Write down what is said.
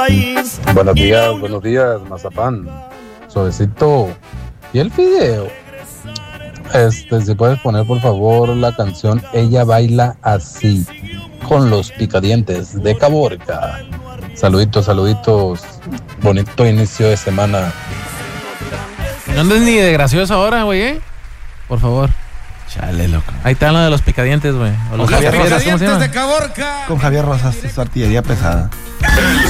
Buenos días, mazapán. Suavecito. ¿Y el fideo? Si puedes poner por favor la canción Ella Baila Así, con los Picadientes de Caborca. Saluditos. Bonito inicio de semana. No andes ni de gracioso ahora, güey, Por favor. Chale, loco. Ahí está lo de los Picadientes, güey. Los Picadientes ¿cómo se llama? de Caborca. Con Javier Rosas, su artillería pesada.